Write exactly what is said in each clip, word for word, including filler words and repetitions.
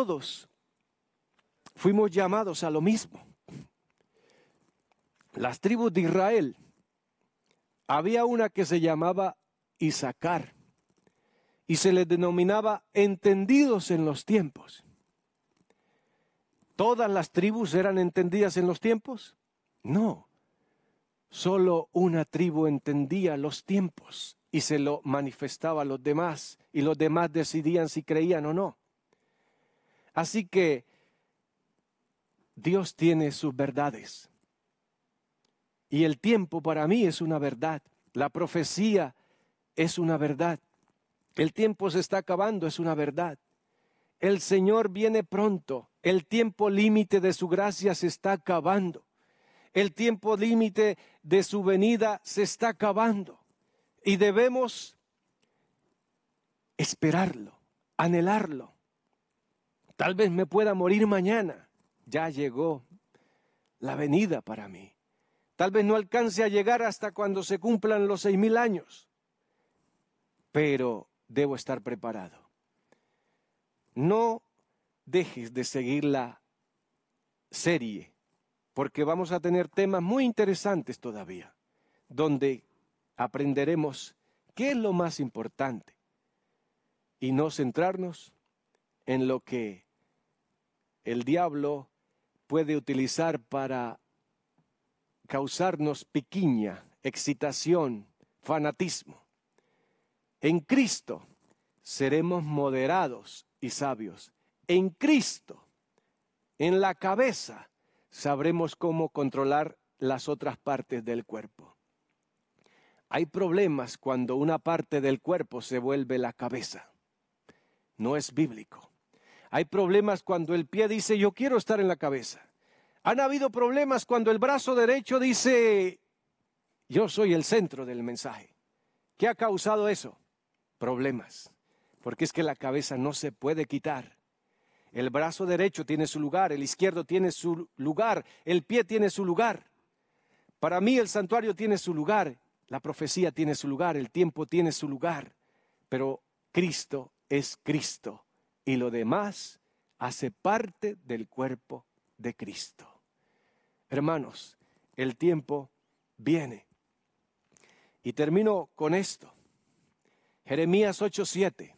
todos fuimos llamados a lo mismo. Las tribus de Israel, había una que se llamaba Isaacar y se les denominaba entendidos en los tiempos. ¿Todas las tribus eran entendidas en los tiempos? No, solo una tribu entendía los tiempos y se lo manifestaba a los demás, y los demás decidían si creían o no. Así que Dios tiene sus verdades. Y el tiempo para mí es una verdad. La profecía es una verdad. El tiempo se está acabando, es una verdad. El Señor viene pronto. El tiempo límite de su gracia se está acabando. El tiempo límite de su venida se está acabando. Y debemos esperarlo, anhelarlo. Tal vez me pueda morir mañana. Ya llegó la venida para mí. Tal vez no alcance a llegar hasta cuando se cumplan los seis mil años. Pero debo estar preparado. No dejes de seguir la serie, porque vamos a tener temas muy interesantes todavía, donde aprenderemos qué es lo más importante y no centrarnos en lo que el diablo puede utilizar para causarnos piquiña, excitación, fanatismo. En Cristo seremos moderados y sabios. En Cristo, en la cabeza, sabremos cómo controlar las otras partes del cuerpo. Hay problemas cuando una parte del cuerpo se vuelve la cabeza. No es bíblico. Hay problemas cuando el pie dice, yo quiero estar en la cabeza. Han habido problemas cuando el brazo derecho dice, yo soy el centro del mensaje. ¿Qué ha causado eso? Problemas. Porque es que la cabeza no se puede quitar. El brazo derecho tiene su lugar, el izquierdo tiene su lugar, el pie tiene su lugar. Para mí el santuario tiene su lugar, la profecía tiene su lugar, el tiempo tiene su lugar. Pero Cristo es Cristo y lo demás hace parte del cuerpo de Cristo. Hermanos, el tiempo viene. Y termino con esto. Jeremías ocho siete.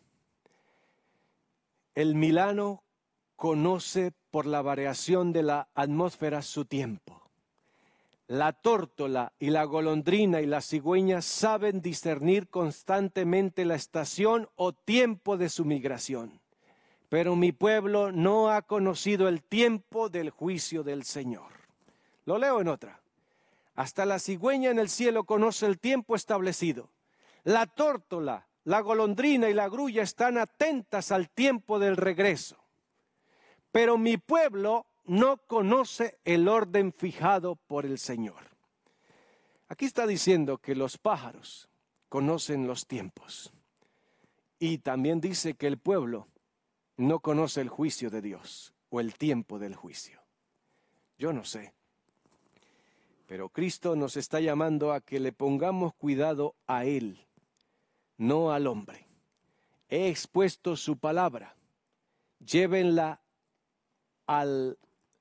El milano conoce por la variación de la atmósfera su tiempo. La tórtola y la golondrina y la cigüeña saben discernir constantemente la estación o tiempo de su migración. Pero mi pueblo no ha conocido el tiempo del juicio del Señor. Lo leo en otra. Hasta la cigüeña en el cielo conoce el tiempo establecido. La tórtola, la golondrina y la grulla están atentas al tiempo del regreso. Pero mi pueblo no conoce el orden fijado por el Señor. Aquí está diciendo que los pájaros conocen los tiempos. Y también dice que el pueblo no conoce el juicio de Dios o el tiempo del juicio. Yo no sé. Pero Cristo nos está llamando a que le pongamos cuidado a Él, no al hombre. He expuesto su palabra. Llévenla al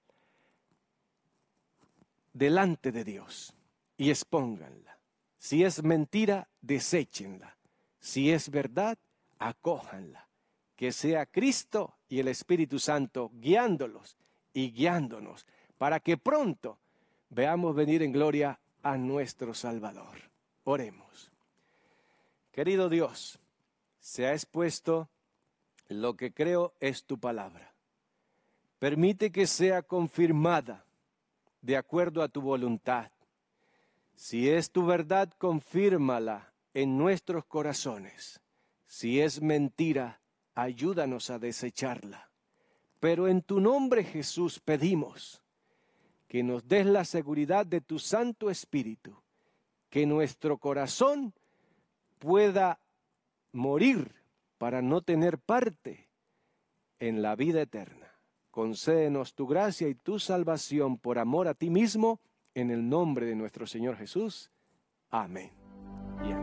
delante de Dios y expónganla. Si es mentira, deséchenla. Si es verdad, acójanla. Que sea Cristo y el Espíritu Santo guiándolos y guiándonos para que pronto veamos venir en gloria a nuestro Salvador. Oremos. Querido Dios, se ha expuesto lo que creo es tu palabra. Permite que sea confirmada de acuerdo a tu voluntad. Si es tu verdad, confírmala en nuestros corazones. Si es mentira, ayúdanos a desecharla. Pero en tu nombre, Jesús, pedimos que nos des la seguridad de tu Santo Espíritu, que nuestro corazón pueda morir para no tener parte en la vida eterna. Concédenos tu gracia y tu salvación por amor a ti mismo, en el nombre de nuestro Señor Jesús. Amén.